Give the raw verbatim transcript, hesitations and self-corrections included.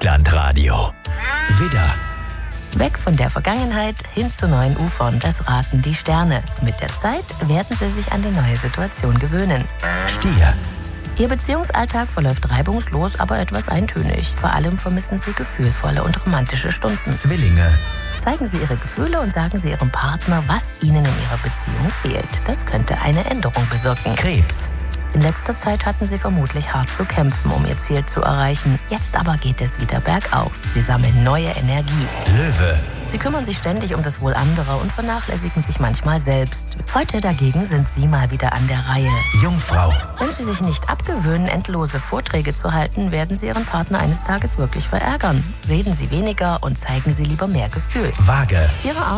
Hechtlandradio. Widder. Weg von der Vergangenheit hin zu neuen Ufern, das raten die Sterne. Mit der Zeit werden sie sich an die neue Situation gewöhnen. Stier. Ihr Beziehungsalltag verläuft reibungslos, aber etwas eintönig. Vor allem vermissen sie gefühlvolle und romantische Stunden. Zwillinge. Zeigen Sie Ihre Gefühle und sagen Sie Ihrem Partner, was Ihnen in Ihrer Beziehung fehlt. Das könnte eine Änderung bewirken. Krebs. In letzter Zeit hatten Sie vermutlich hart zu kämpfen, um Ihr Ziel zu erreichen. Jetzt aber geht es wieder bergauf. Sie sammeln neue Energie. Löwe. Sie kümmern sich ständig um das Wohl anderer und vernachlässigen sich manchmal selbst. Heute dagegen sind Sie mal wieder an der Reihe. Jungfrau. Wenn Sie sich nicht abgewöhnen, endlose Vorträge zu halten, werden Sie Ihren Partner eines Tages wirklich verärgern. Reden Sie weniger und zeigen Sie lieber mehr Gefühl. Waage. Ihre